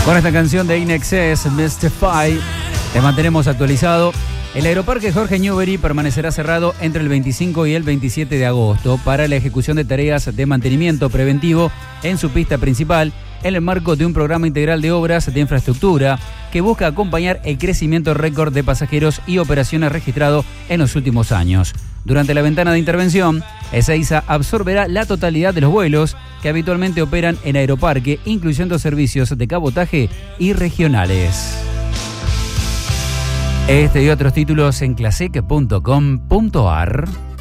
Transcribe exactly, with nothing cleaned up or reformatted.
Con esta canción de In Excess, Mystify, te mantenemos actualizado. El Aeroparque Jorge Newbery permanecerá cerrado entre el veinticinco y el veintisiete de agosto para la ejecución de tareas de mantenimiento preventivo en su pista principal, en el marco de un programa integral de obras de infraestructura que busca acompañar el crecimiento récord de pasajeros y operaciones registrado en los últimos años. Durante la ventana de intervención, Ezeiza absorberá la totalidad de los vuelos que habitualmente operan en Aeroparque, incluyendo servicios de cabotaje y regionales. Este y otros títulos en clasic punto com punto ar.